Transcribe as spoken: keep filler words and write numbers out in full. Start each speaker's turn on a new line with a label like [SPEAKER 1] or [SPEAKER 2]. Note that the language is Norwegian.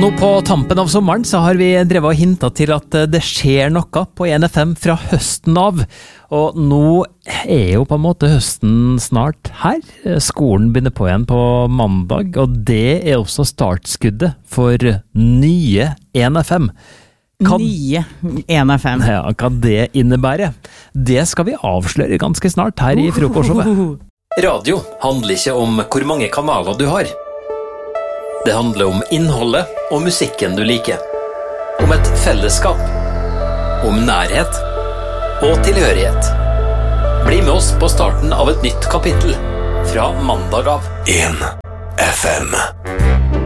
[SPEAKER 1] nå på tampen av sommeren så har vi drevet og hintet til at det skjer noe på en F M fra høsten av. Og nå er jo på en måte høsten snart her. Skolen begynner på igjen på mandag, og det er også startskuddet for nye en F M. Hva,
[SPEAKER 2] nye en F M.
[SPEAKER 1] Ja, hva det innebærer, det skal vi avsløre ganske snart her i Frokostshowet. Radio handler ikke om hvor mange kanaler du har. Det handler om innholdet og musikken du liker. Om et fellesskap. Om nærhet og tilhørighet. Bli med oss på starten av et nytt kapittel fra mandag av. en F M.